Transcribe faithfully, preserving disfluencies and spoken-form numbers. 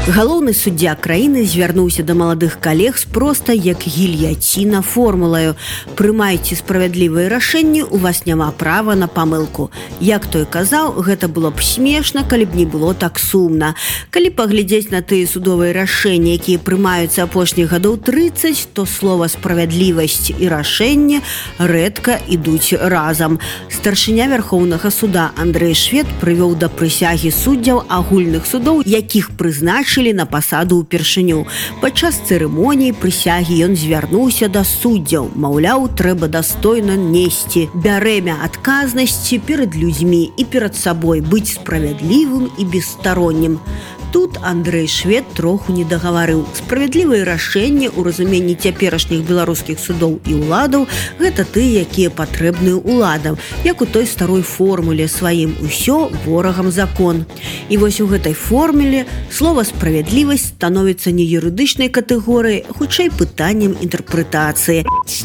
Галоўны суддзя краіны звярнуўся да маладых калег з проста як гільяціна формулаю: прымайце справядлівыя рашэнні, у вас няма права на памылку. Як той казаў, гэта было б смешна, калі б не было так сумна. Калі паглядзець на тыя судовыя рашэнні, якія прымаюцца апошніх гадоў трыццаць, то слова справядлівасць і рашэнне рэдка ідуць разам. Старшыня Вярхоўнага суда Андрэй Швед прывёў да прысягі суддзяў агульных судоў, якіх прызначылі на пасаду ўпершыню. Падчас цырымоніі прысягі ён звярнуўся да суддзяў. Маўляў, трэба дастойна несці бярэмя адказнасці перад людзьмі і перад сабой, быць справядлівым і бесстароннім. Тут Андрэй Швед троху не дагаварыў. Справядлівыя рашэнні ў разуменні цяперашніх беларускіх судоў і ўладаў – гэта тыя, якія патрэбныя ўладам, як у той старой формуле сваім «Усё ворагам закон». І вось у гэтай формуле слова «справядлівасць» становіцца не юрыдычнай катэгорыяй, хутчэй пытаннем інтэрпрэтацыі.